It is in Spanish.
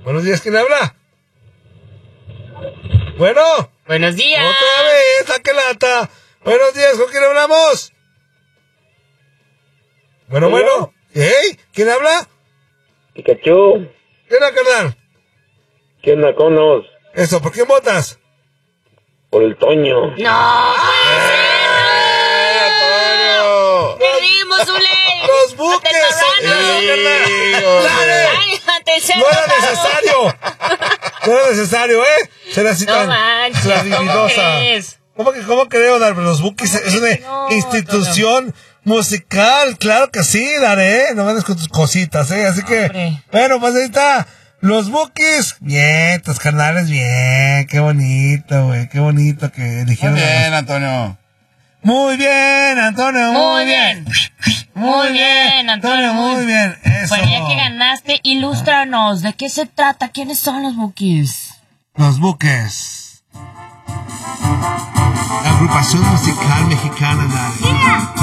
Buenos días, ¿quién habla? Bueno. Buenos días. Otra vez, la que lata. Buenos días, ¿con quién hablamos? Bueno. ¿Hey? ¿Quién habla? Pikachu. ¿Qué onda, carnal? ¿Qué onda, conos? Eso, ¿por quién votas? Por el Toño. No. Antonio! Perdimos, Zule. ¡Los buques! No era necesario. No era necesario, ¿eh? Será así No tan manches, clarividosa. ¿Cómo que Dar? Los buques es una institución musical. Claro que sí, Daré. No mandes con tus cositas, ¿eh? Así que, bueno, pues ahí está. Los Bukis, bien, tus carnales, bien, qué bonito, güey, qué bonito que eligieron. Muy bien, Antonio. Muy bien, Antonio, muy bien. Muy bien, Antonio, muy bien. Eso. Bueno, ya que ganaste, ilústranos, ¿de qué se trata? ¿Quiénes son los Bukis? Los Buques. La agrupación musical mexicana, Dale.